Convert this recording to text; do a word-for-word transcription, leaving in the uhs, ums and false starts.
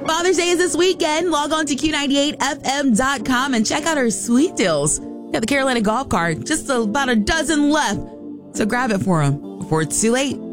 Father's Day is this weekend. Log on to Q ninety-eight F M dot com and check out our sweet deals. Got the Carolina golf cart, just about a dozen left. So grab it for them before it's too late.